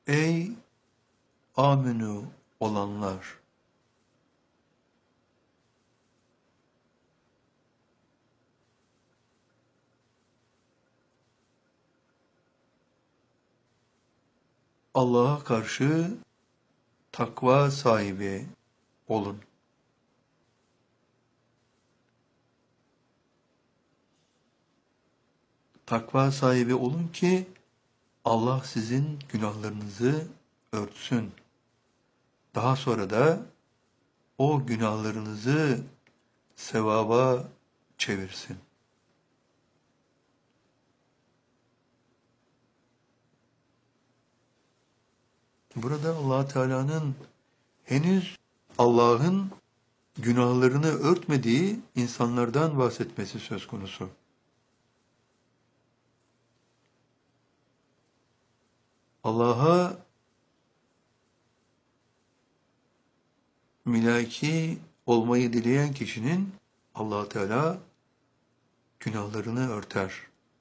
Ey amenü olanlar! Allah'a karşı takva sahibi olun. Takva sahibi olun ki Allah sizin günahlarınızı örtsün. Daha sonra da o günahlarınızı sevaba çevirsin. Burada Allah Teala'nın henüz Allah'ın günahlarını örtmediği insanlardan bahsetmesi söz konusu. Allah'a mülaki olmayı dileyen kişinin Allah Teala günahlarını örter.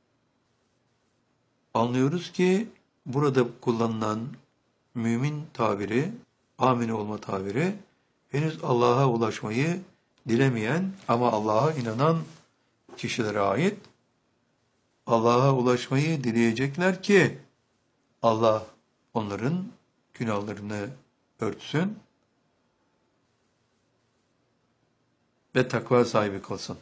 Anlıyoruz ki burada kullanılan mümin tabiri, amin olma tabiri, henüz Allah'a ulaşmayı dilemeyen ama Allah'a inanan kişilere ait. Allah'a ulaşmayı dileyecekler ki Allah onların günahlarını örtsün ve takva sahibi kılsın.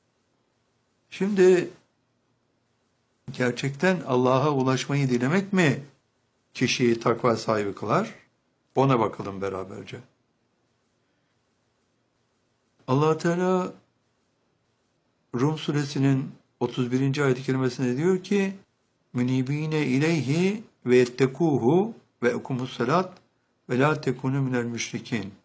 Şimdi gerçekten Allah'a ulaşmayı dilemek mi kişiyi takva sahibi kılar? Ona bakalım beraberce. Allah Teala Rum suresinin 31. ayet-i kerimesinde diyor ki: "Münibine ileyhi ve ettekuhu ve ekumus salat ve la tekunu minel müşrikin."